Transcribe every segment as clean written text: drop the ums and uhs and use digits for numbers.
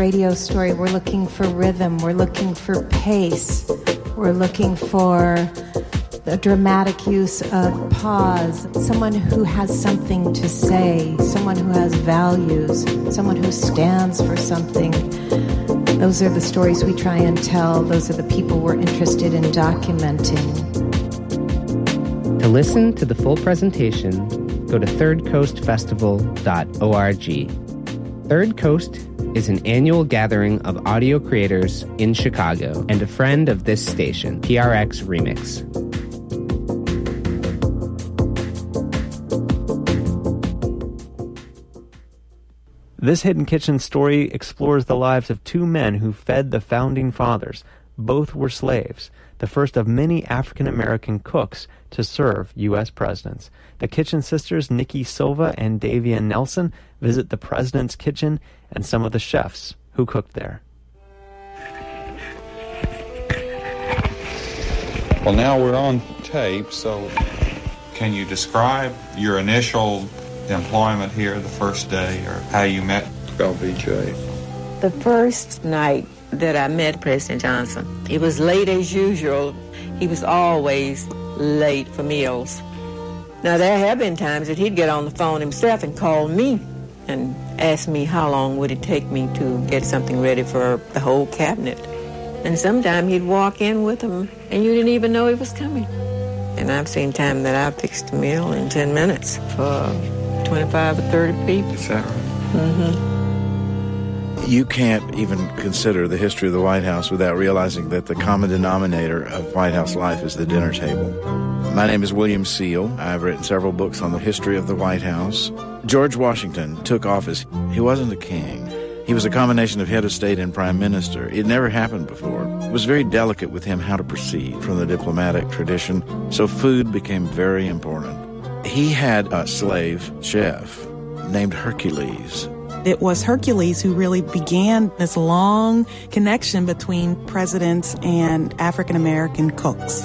radio story. We're looking for rhythm. We're looking for pace. We're looking for the dramatic use of pause. Someone who has something to say. Someone who has values. Someone who stands for something. Those are the stories we try and tell. Those are the people we're interested in documenting. To listen to the full presentation, go to thirdcoastfestival.org. Third Coast is an annual gathering of audio creators in Chicago and a friend of this station, PRX Remix. This Hidden Kitchen story explores the lives of two men who fed the Founding Fathers. Both were slaves, the first of many African-American cooks to serve U.S. presidents. The Kitchen Sisters, Nikki Silva and Davia Nelson, visit the president's kitchen and some of the chefs who cooked there. Well, now we're on tape, so can you describe your initial employment here the first day, or how you met LBJ? The first night that I met President Johnson, it was late as usual. He was always late for meals. Now, there have been times that he'd get on the phone himself and call me and ask me how long would it take me to get something ready for the whole cabinet. And sometime he'd walk in with him, and you didn't even know he was coming. And I've seen time that I fixed a meal in 10 minutes for 25 or 30 people. Is that right? Mm-hmm. You can't even consider the history of the White House without realizing that the common denominator of White House life is the dinner table. My name is William Seal. I've written several books on the history of the White House. George Washington took office. He wasn't a king. He was a combination of head of state and prime minister. It never happened before. It was very delicate with him how to proceed from the diplomatic tradition, so food became very important. He had a slave chef named Hercules. It was Hercules who really began this long connection between presidents and African-American cooks.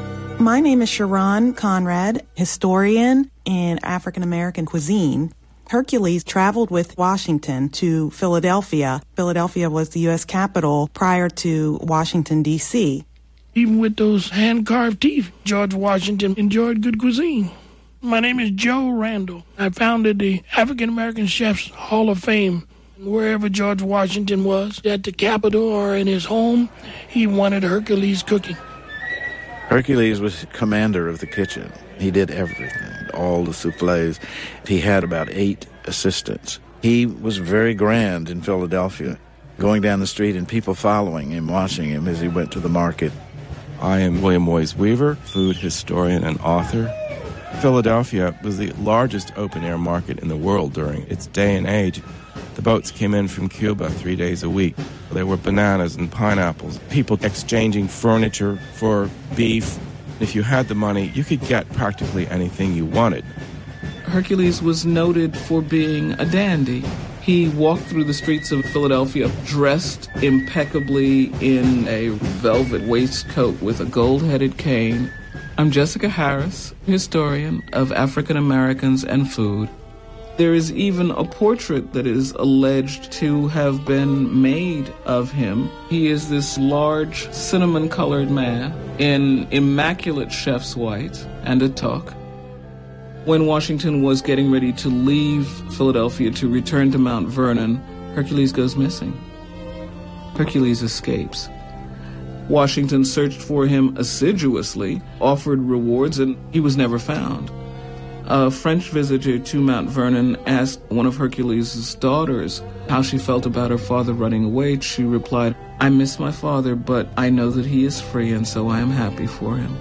My name is Sharon Conrad, historian in African-American cuisine. Hercules traveled with Washington to Philadelphia. Philadelphia was the U.S. capital prior to Washington, D.C. Even with those hand-carved teeth, George Washington enjoyed good cuisine. My name is Joe Randall. I founded the African American Chefs Hall of Fame. Wherever George Washington was, at the Capitol or in his home, he wanted Hercules cooking. Hercules was commander of the kitchen. He did everything, all the souffles. He had about 8 assistants. He was very grand in Philadelphia, going down the street and people following him, watching him as he went to the market. I am William Moyes Weaver, food historian and author. Philadelphia was the largest open-air market in the world during its day and age. The boats came in from Cuba 3 days a week. There were bananas and pineapples, people exchanging furniture for beef. If you had the money, you could get practically anything you wanted. Hercules was noted for being a dandy. He walked through the streets of Philadelphia dressed impeccably in a velvet waistcoat with a gold-headed cane. I'm Jessica Harris, historian of African Americans and food. There is even a portrait that is alleged to have been made of him. He is this large, cinnamon-colored man in immaculate chef's white and a toque. When Washington was getting ready to leave Philadelphia to return to Mount Vernon, Hercules goes missing. Hercules escapes. Washington searched for him assiduously, offered rewards, and he was never found. A French visitor to Mount Vernon asked one of Hercules' daughters how she felt about her father running away. She replied, "I miss my father, but I know that he is free, and so I am happy for him."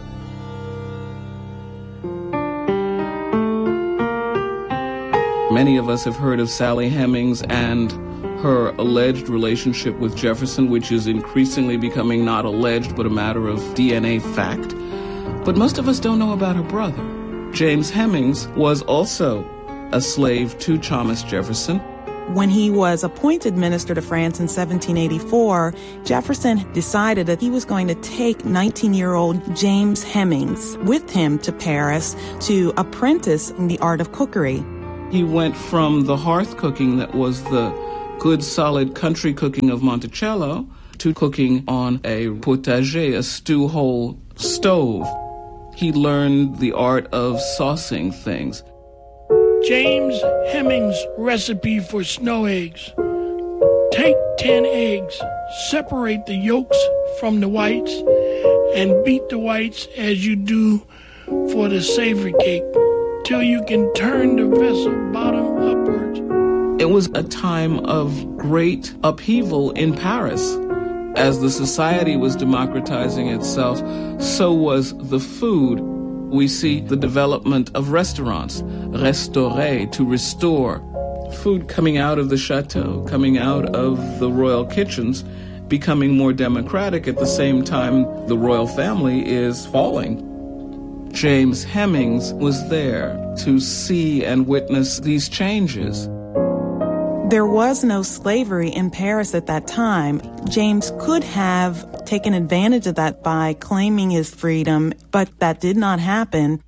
Many of us have heard of Sally Hemings and her alleged relationship with Jefferson, which is increasingly becoming not alleged, but a matter of DNA fact. But most of us don't know about her brother. James Hemings was also a slave to Thomas Jefferson. When he was appointed minister to France in 1784, Jefferson decided that he was going to take 19-year-old James Hemings with him to Paris to apprentice in the art of cookery. He went from the hearth cooking that was the good solid country cooking of Monticello to cooking on a potager, a stew hole stove. He learned the art of saucing things. James Hemings' recipe for snow eggs. Take 10 eggs, separate the yolks from the whites, and beat the whites as you do for the savory cake, till you can turn the vessel bottom upwards. It was a time of great upheaval in Paris. As the society was democratizing itself, so was the food. We see the development of restaurants, restaurer, to restore. Food coming out of the chateau, coming out of the royal kitchens, becoming more democratic at the same time the royal family is falling. James Hemings was there to see and witness these changes. There was no slavery in Paris at that time. James could have taken advantage of that by claiming his freedom, but that did not happen.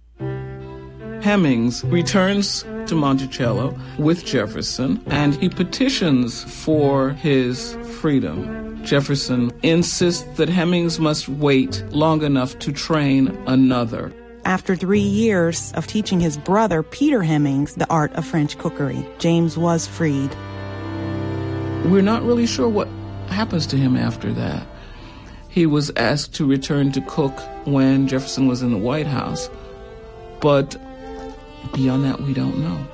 Hemings returns to Monticello with Jefferson, and he petitions for his freedom. Jefferson insists that Hemings must wait long enough to train another. After 3 years of teaching his brother, Peter Hemings, the art of French cookery, James was freed. We're not really sure what happens to him after that. He was asked to return to cook when Jefferson was in the White House, but beyond that, we don't know.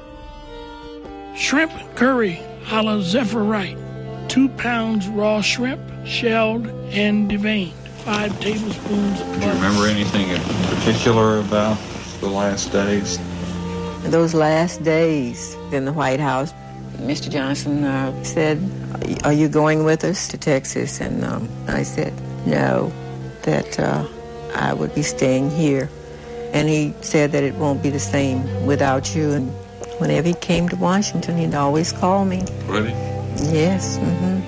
Shrimp curry a la Zephyrite. 2 pounds raw shrimp, shelled and deveined. 5 tablespoons of butter. Do you remember anything in particular about the last days? Those last days in the White House, Mr. Johnson said, "Are you going with us to Texas?" And I said, "No, that I would be staying here." And he said that it won't be the same without you. And whenever he came to Washington, he'd always call me. Really? Yes. Mm-hmm.